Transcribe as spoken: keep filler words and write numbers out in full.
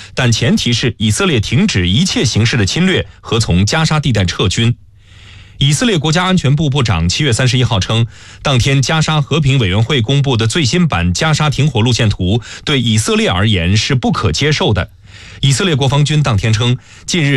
但前提是以色列停止一切形式的侵略和从加沙地带撤军。以色列国家安全部部长七月三十一号称，当天加沙和平委员会公布的最新版加沙停火路线图对以色列而言是不可接受的。以色列国防军当天称，近日